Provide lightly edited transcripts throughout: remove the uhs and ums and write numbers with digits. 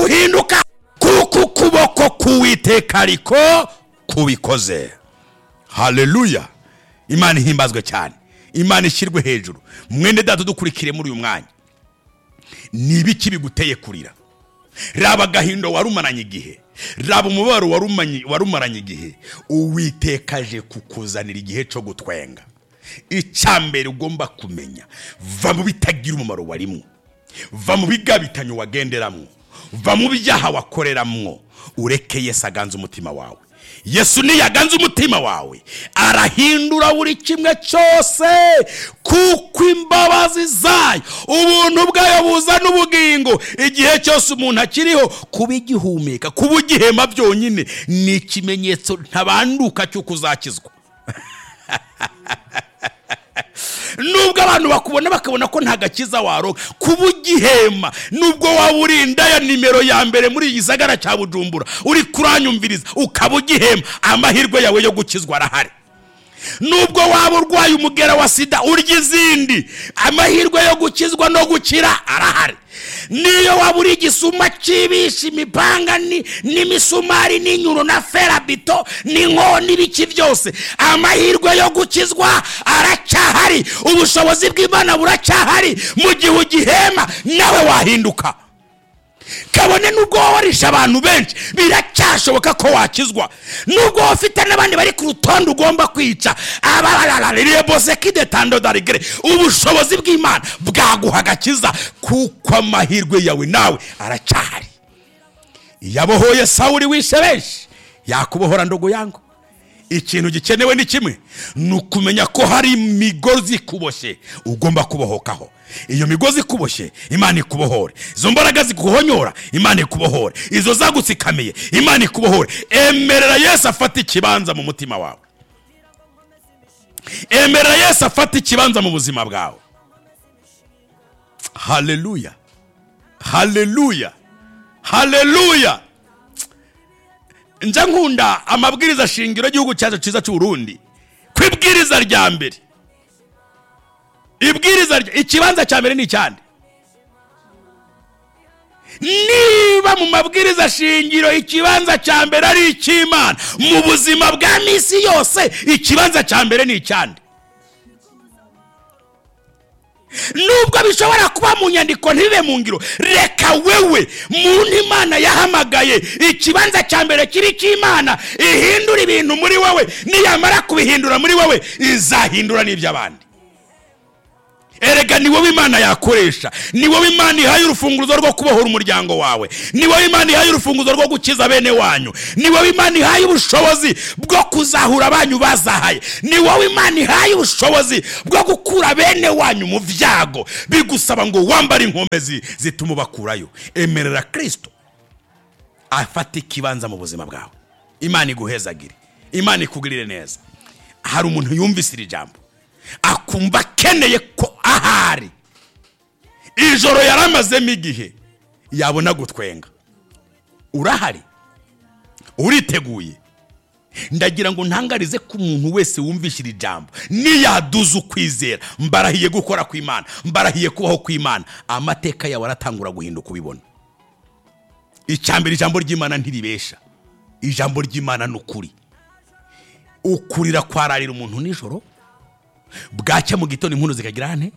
guhinduka kuko ukuboko k'Uwiteka ariko kubikoze. Haleluya. Imana ihimbazwe cyane, Imana ishyirwe hejuru. Mwene data dukurikire muri uyu mwanya, nibiki biguteye kurira? Raba gahindo warumaranye igihe, raba umubaro warumaranye igihe. Uwiteka aje kukuzanira igihe cyo gutwenga. Icyambere ugomba kumenya, va mu bitagira umumaro warimo, va mu bigabitanyo wagenderamwo, va mu byaha wakoreramwo, ureke Yesu aganze umutima wawe. Yesu niyaganze umutima wawe, arahindura buri kimwe cyose, kuko imbabazi zayo, ubuntu bwayo buzana ubugingo. Igihe cyose umuntu akiriho, kuba igihumeka, kuba igihema byonyine ni ikimenyetso ntabanduka cyo kuzakizwa. Nubwo abantu bakabona ko nta gakiza waronka, kuba ugihema, nubwo waba urinda ya nimero ya mbere muri Gisagara cya Bujumbura, uri kuranyumviriza ukaba ugihema, amahirwe yawe yo gukizwa arahari. Nubwo waba urwaye umugera wa sida urya izindi, amahirwe yo gukizwa no gukira arahari. Niyo waba uri igisuma kibisha imipanga n'imisumari n'inyuro na ferabito n'inkoni n'ibiki byose, amahirwe yo gukizwa aracyahari. Ubushobozi bw'Imana buracyahari. Mu gihe ugihema nawe wahinduka. Kabone nubwo warisha abantu benshi, biracyashoboka ko wakizwa. Nubwo ufite n'abandi bari ku rutonde ugomba kwica, ubushobozi bw'Imana bwaguha agakiza, kuko amahirwe yawe nawe aracyahari. Yabohoye Sawuli wishe benshi, yakubohora ndogo yangu. Ikintu gikenewe ni kimwe, nukumenya ko hari imigozi kuboshye ugomba kubohokaho. Iyo migozi kuboshye, Imana ikubohore. Izo mbaraga zikuhonyora, Imana ikubohore. Izo zagutsikamiye, Imana ikubohore. Emerera Yesu afata ikibanza mu mutima wawe. Emerera Yesu afata ikibanza mu buzima bwawe. Haleluya, haleluya, haleluya. Nja nkunda amabwiriza shingiro y'igihugu cyacu cyiza cy'u Burundi. Kwibwiriza rya mbere, ikibanza cya mbere ni cyane. Niba mu mabwiriza shingiro ikibanza cya mbere ari icy'Imana, mu buzima bwa misi yose ikibanza cya mbere ni cyane. Nubwo bishobora kuba mu nyandiko ntibe mu ngiro, reka wewe muntu Imana yahamagaye, ikibanza cya mbere kiri cy'Imana, ihindura ibintu muri wewe. Niyamara kubihindura muri wewe, izahindura n'iby'abandi. Erega ni wowe Imana yakoresha, ni wowe Imana ihaye urufunguzo rwo kubohora umuryango wawe, ni wowe Imana ihaye urufunguzo rwo gukiza bene wanyu, ni wowe Imana ihaye ubushobozi bwo kuzahura abanyu bazahaye, ni wowe Imana ihaye ubushobozi bwo gukura bene wanyu mu vyago. Bigusaba ngo wambare inkomezi zituma bakurayo. Emerera Kristo afata ikibanza mu buzima bwawe. Imana iguhezagire, Imana ikugirire neza. Hari umuntu yumvise iri jambo akumva keneye ko ahari ijoro yaramazemo igihe yabona gutwenga. Urahari, uriteguye? Ndagira ngo ntangarize ku muntu wese wumvisha iri jambo, niyaduza ukwizera, mbarahiye gukora kw'Imana, mbarahiye kubaho kw'Imana, amateka yawe aratangura guhinduka ubibona. Icyambere, ijambo ry'Imana ntiribesha. Ijambo ry'Imana n'ukuri. Ukurira kwararira umuntu nijoro, bwacya mu gitondo impundu zikagira nte?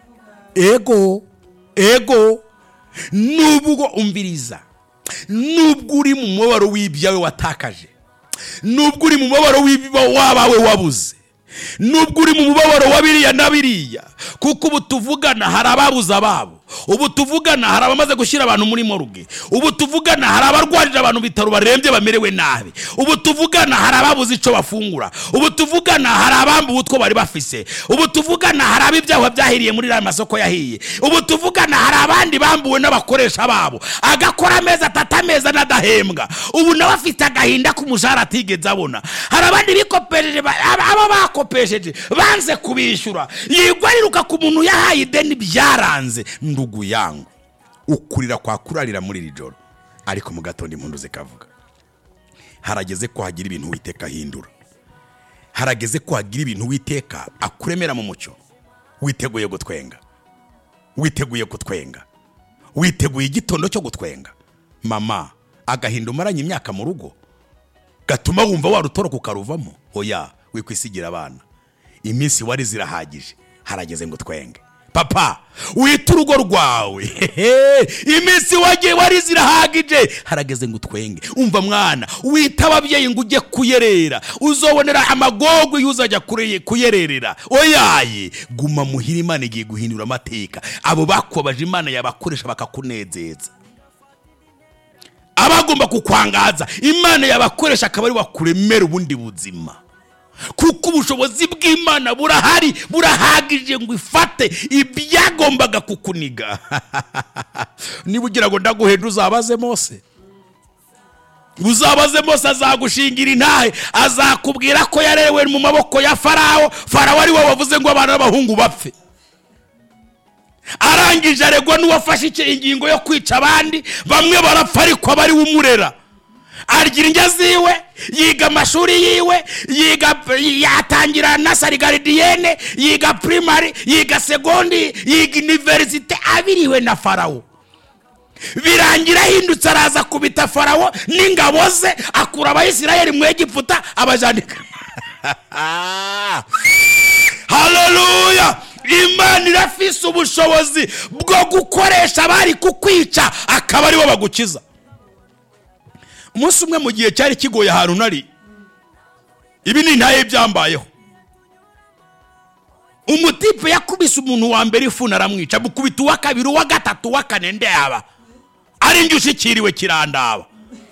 Ego. Nubwo umviriza, nubwo uri mu mubabaro w'ibyawe watakaje, nubwo uri mu mubabaro w'abawe wabuze, nubwo uri mu mubabaro wa biriya na biriya, kuko ubu tuvugana hari ababuze ababo, ubu tuvugana hari abamaze gushyira abantu muri morgue, ubu tuvugana hari abarwarira abantu bitaro barembye bamerewe nabi, ubu tuvugana hari ababuze icyo bafungura, ubu tuvugana hari abambuwe utwo bari bafise, ubu tuvugana hari ab'ibyaha byahiriye muri aya masoko yahiye, ubu tuvugana hari abandi bambuwe n'abakoresha babo, agakora amezi 3 amezi n'adahembwa, ubu nawe afite agahinda k'umushahara atigeze abona. Hari abandi bikopereje, abo bakopesheje banze kubishyura, yigwariruka ku muntu yahaye ideni byaranze. Ndugu yangu, ukurira kwa kurarira muri iri joro, ariko mu gatondo impundu zikavuga. Harageze ko hagira ibintu Uwiteka hindura, harageze ko hagira ibintu Uwiteka akuremera mu mucyo. Witeguye gutwenga, witeguye igitondo cyo gutwenga. mama agahinda umaranye imyaka mu rugo gatuma wumva warutoroka ukaruvamo. Oya, wikwisigira abana, iminsi wari zirahagije, harageze ngo twenge. Papa wita urugo rwawe, iminsi wagiye wari zirahagije, harageze ngo twenge. Umva mwana, wita ababyeyi ngo ujye kuyerera, uzobonera amagogo yuzajya kuyererera. Oyaye, guma muhira, Imana igiye guhindura amateka. Abo bakubabaje Imana yabakoresha bakakunezeza, abagomba kukwangaza Imana yabakoresha akaba ari wakuremera ubundi buzima, kuko ubushobozi bw'Imana burahari, burahagije ngo ifate ibyagombaga kukuniga. Niba ugira ngo ndaguhenda uzabaze Mose, azagushingira intahe, azakubwira ko yarewe mu maboko ya Farawo. Farawo ari we wavuze ngo abana b'abahungu bapfe, arangije aregwa n'uwafashe ingingo yo kwica abandi. Bamwe barapfa ariko abari umurera, argira indya ziwe, yiga amashuri yiwe, yatangira nasari garidiyene, yiga primary, yiga segondi, yiga universite, abiriwe na Farawo. Birangira ahindutse araza kubita Farawo n'ingabo ze, akura Abayisirayeli mu Egiputa abajandika. Haleluya! Imana irafise ubushobozi bwo gukoresha abari kukwica akaba ari bo bagukiza. Umunsi umwe mu gihe cyari kigoye ahantu nari, ibi ni ntaye byambayeho, umutipe yakubise umuntu wa mbere ifuna aramwica, bukubita uwa kabiri, uwa gatatu, uwa kane, ndeba ari njye ushikiriwe kirandaba,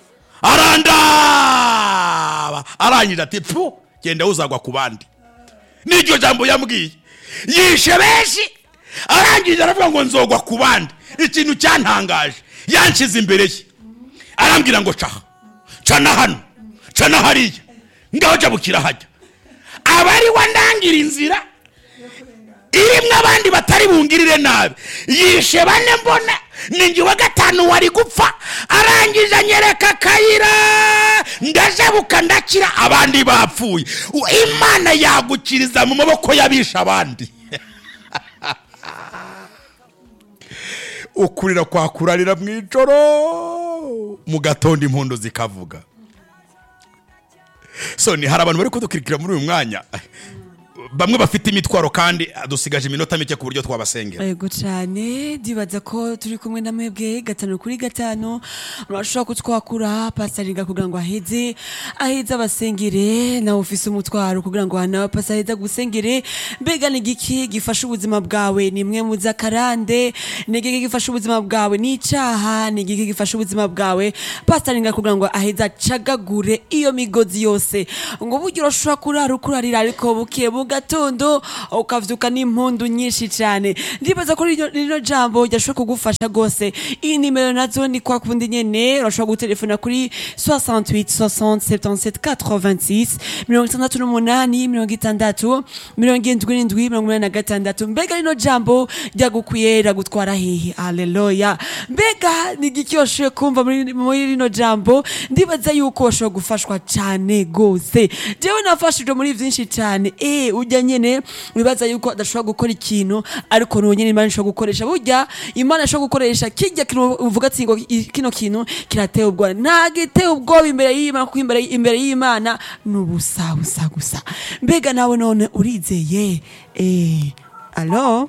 arandaba, arangije ati pfu, genda uzagwa ku bandi. Niryo jambo yambwiye, yishe benshi, arangije aravuga ngo nzogwa ku bandi. Ikintu cyantangaje, yanshize imbere ye, arambwira ngo cana hano, cana hariya, ngaho jabukira hajya. Abari wandangira inzira irimwe abandi batari bungirire nabi, yishe bane mbona, ninjye wa gatanu wari gupfa. Arangije anyereka akayira, ndajabuka ndakira, abandi bapfuye. Imana yagukiriza mu maboko y'abisha abandi. Ukurira kwa kurarira mu ijoro, mu gatondo impundu zikavuga. So ni hari abantu bari kudukurikira muri uyu mwanya, bamwe bafite imitwaro kandi dusigaje iminota mike ku buryo twabasengera. Yego cyane, dibaza ko turi kumwe na mwebwe 5 murashobora kutwakura pasaringa kugira ngo aheze abasengere, na ofisi umutwaro kugira ngo hana pasaheza gusengere. Mbega ni giki gifasha ubuzima bwawe? Ni mwe mu zakarande, ni giki gifasha ubuzima bwawe? Ni icaha, ni giki gifasha ubuzima bwawe? Pasaringa kugira ngo aheza cagagure iyo migozi yose, ngo buryo urashobora kurarira ariko bukiye gatondo ukavyuka n'impundu nyinshi cyane. Ndibaza ko rino jambo ryashobora kugufasha gose. Iyi nimero nazo ni kwa kundi nyene, urashobora gutelefona kuri 68 60 77 86 68 76 Mbega rino jambo ryagukwiye gutwara hehe? Haleluya! Mbega ni giki washoboye kumva muri rino jambo? Ndibaza yuko washoboye gufashwa cyane gose. Jewe nafashije muri vyinshi cyane. Ujya nyene wibaza yuko adashobora gukora ikintu, ariko no nyene Imana ishobora gukoresha. Burya Imana ishobora gukoresha kijya kintu uvuga ati ngo kino kintu kirateye ubwo, ntagiteye ubwo imbere y'Imana, kuko imbere y'Imana n'ubusa gusa. Mbega nawe none urizeye? Allo?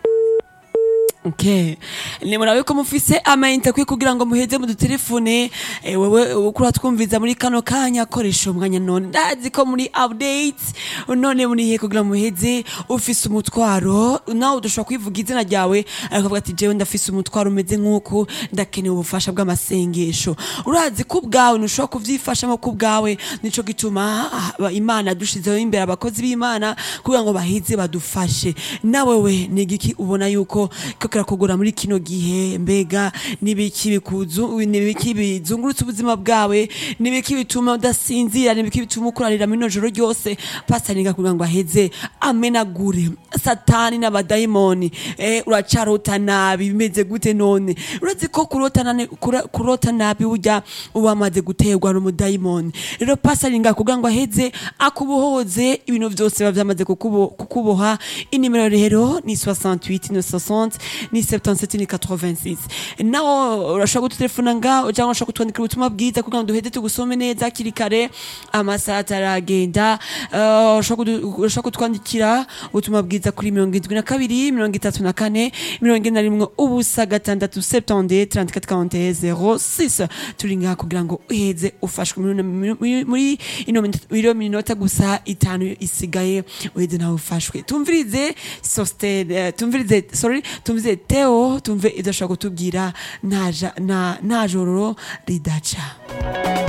Okay. Ni murabe ko mufise amainta kwi kugira ngo muheze mu dutelefone. Wewe ukura twumviza muri kano kanya, koresha umwanya none. Ndazi ko muri updates none muri kugira muheze ufise umutwaro, nawe udushobora kwivuga izina ryawe akavuga ati jewe ndafise umutwaro umeze nkuko, ndakeneye ubufasha bw'amasengesho. Urazi ko ubwawe nushobora kuvyifashamo ku bwawe, nico gituma Imana dushizeho imbere abakozi b'Imana kugira ngo baheze badufashe. Nawe we ni giki ubona yuko kugura muri kino gihe? Mbega nibiki bizungurutse ubuzima bwawe? Nibiki bituma udasinzira? Nibiki bituma ukurarira muri nojoro ryose? Pasaringa kugira ngo aheze amenagure satani n'abadayimoni. Uracarota nabi, bimeze gute none? Urazi ko kurota nabi burya ubamaze guterwa n'umudayimoni. Rero pasaringa kugira ngo aheze akubohoze ibintu byose byamaze kukuboha. Inimero rero ni 68 960 ni 77 ni 86 naho urashobora gutelefona nga cyangwa urashobora kutwandikira ubutumwa bwiza kugira ngo duheze tugusome neza hakiri kare amasaha ataragenda. Urashobora kutwandikira ubutumwa bwiza kuri 72 34 41 ubusa 6 34 06 turi ngaha kugira ngo uheze ufashwe muri ino minota gusa 5 isigaye uheze nawe ufashwe. Tumvirize Theo tumve idashaka kutubwira nta joro ridaca.